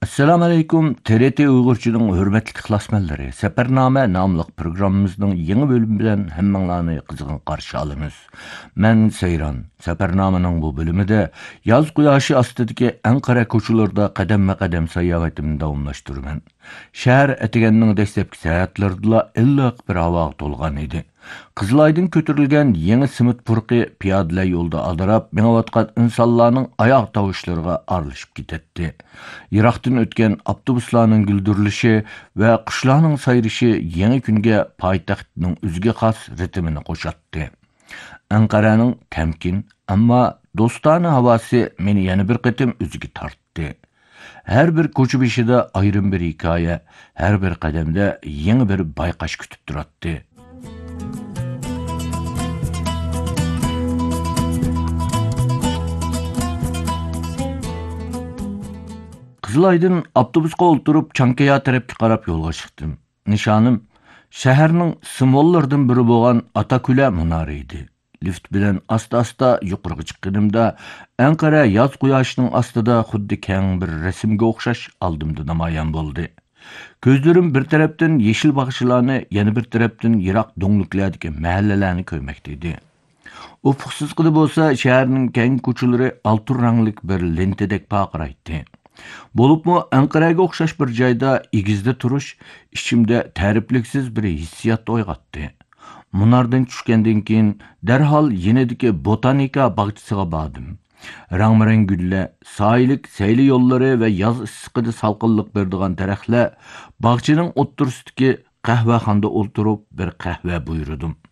Assalamu alaykum. TRT Uyg'urchining hurmatli ixlosmandlari. Safarnoma nomli programmamizning yangi bölümü bilan hammanglarni qizg'in qarshi olamiz. Men Seyran. Safarnomaning bu bölümüde yoz quyoshi ostidagi Anqara ko'chalarida qadamma-qadam sayohatimni davomlashtiraman. Shahar atiganning dastlabki soatlarida illiq bir havo to'lgan edi. Qizılaydın kötürülgen yeni simit purqi piyodalar yo'lda aldirab minayotgan insonlarning oyoq tovushlariga aralashib ketdi. Iroqdan o'tgan avtobuslarning guldirilishi va qushlarning sayrishi yangi kunga poytaxtning o'ziga xos ritmini qo'shatdi. Anqaraning tamkin, ammo do'stona havosi meni yana bir qitim o'ziga tortdi. Her bir ko'cha beshida ayrim bir hikoya, her bir qadamda yangi bir bayqash kutib turadi. Qızılaydın avtobusqa o'ltirib Çankaya tarafga qarab yo'lga chiqdim. Nishonim shaharning simvollaridan biri bo'lgan Atakula munori edi. Lift bilan asta-asta yuqoriga chiqqanimda Anqara yoz quyoshining ostida xuddi keng bir rasmga o'xshash oldimda namoyon bo'ldi. Ko'zlarim bir tarafdan yeşil bag'ishlarni, yana bir tarafdan yiroq do'ngliklardagi mahallalarni ko'rmoqda edi. Ufqsiz qilib bo'lsa, shaharning keng ko'chalari oltin ranglik bir lentadek paqiraydi. Bo'libmi Anqaraga o'xshash bir joyda egizda turish ichimda ta'rifliksiz bir hissiyot uyg'otdi. Munardan tushgandan keyin darhol yenidagi botanika bog'chisiga bordim. Rang-barang gullar, soylik sayli yo'llari va yoz issiqida salqinlik beradigan daraxtlar bog'chining o'ttirsidagi qahvaxonada o'ltirib bir qahva buyurdim.